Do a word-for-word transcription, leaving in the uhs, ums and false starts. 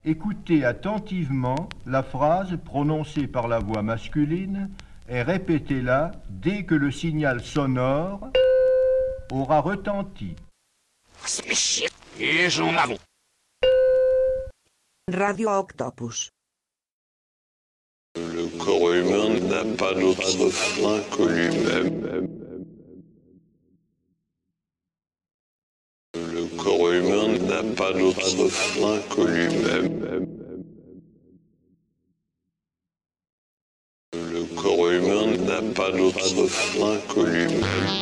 Écoutez attentivement la phrase prononcée par la voix masculine et répétez-la dès que le signal sonore aura retenti. Radio Octopus. Le corps humain n'a pas d'autre fin que lui-même. Le corps humain n'a pas d'autre fin que lui-même. Le corps humain n'a pas d'autre fin que lui-même.